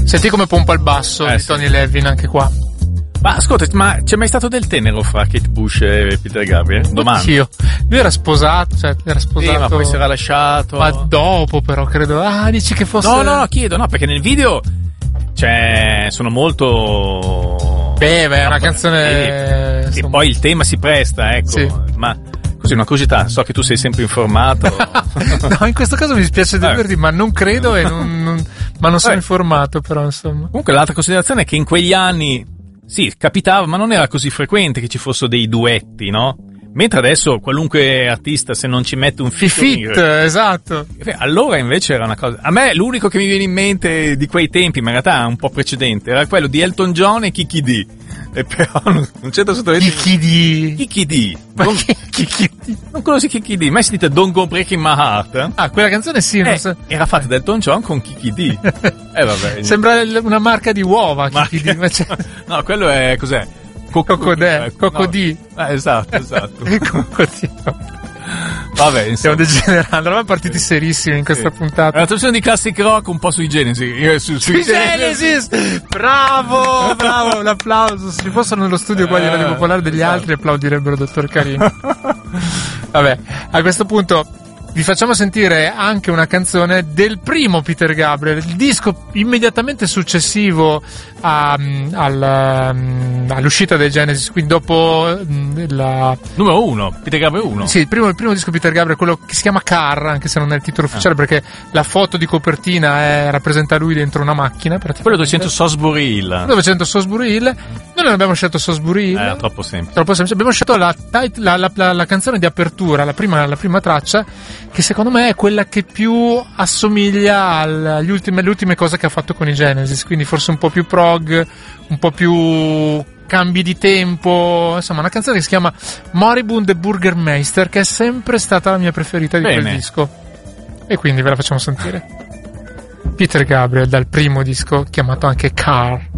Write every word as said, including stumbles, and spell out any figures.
Senti come pompa il basso eh, di Tony sì. Levin anche qua. Ma ascolta, ma c'è mai stato del tenero fra Kate Bush e Peter Gabriel? Domanda. Oddio, lui era sposato, cioè era sposato. Sì, ma poi si era lasciato. Ma dopo però, credo. Ah, dici che fosse... No, no, no, chiedo, no, perché nel video cioè sono molto... Beh, beh, è una canzone... E poi il tema si presta, ecco. Sì. Ma così una curiosità, so che tu sei sempre informato. No, in questo caso mi dispiace deluderti, eh. ma non credo e non, non ma non sono eh. informato, però insomma. Comunque l'altra considerazione è che in quegli anni sì, capitava, ma non era così frequente che ci fossero dei duetti, no? Mentre adesso qualunque artista, se non ci mette un fit, fit esatto. Allora invece era una cosa. A me l'unico che mi viene in mente di quei tempi, ma in realtà è un po' precedente, era quello di Elton John e Kiki D. E però non c'è assolutamente. Kiki D. Kiki D. Ma non... Kiki D. Non conosci Kiki D? Mai sentite Don't Go Breaking My Heart? Eh? Ah, quella canzone sì. Non eh, so. Era fatta da Elton John con Kiki D. Eh vabbè. Sembra una marca di uova, Kiki D. Ma c'è... No, quello è cos'è? Cocodè, Cocodì. No. Eh, esatto, esatto. Cocodì. Vabbè, insomma. Stiamo degenerando, eravamo partiti serissimi in questa sì. puntata. È una traduzione di classic rock un po' sui Genesis. Su, sui Genesis! Bravo, bravo, un applauso. Se ci fossero nello studio qua di Radio Popolare degli esatto. altri applaudirebbero dottor Carino. Vabbè, a questo punto vi facciamo sentire anche una canzone del primo Peter Gabriel, il disco immediatamente successivo a, al, all'uscita dei Genesis, quindi dopo la... numero uno, Peter Gabriel uno. Sì, il primo, il primo disco Peter Gabriel, quello che si chiama Car, anche se non è il titolo ufficiale, ah. perché la foto di copertina è, rappresenta lui dentro una macchina. Quello duecento Salisbury Hill. duecento Salisbury Hill. Noi non abbiamo scelto Salisbury Hill. È troppo semplice. Troppo semplice. Abbiamo scelto la, la, la, la, la canzone di apertura, la prima, la prima traccia, che secondo me è quella che più assomiglia agli ultime, alle ultime cose che ha fatto con i Genesis, quindi forse un po' più prog, un po' più cambi di tempo, insomma una canzone che si chiama Moribund e Burgermeister, che è sempre stata la mia preferita di Bene. quel disco, e quindi ve la facciamo sentire. Peter Gabriel dal primo disco chiamato anche Car.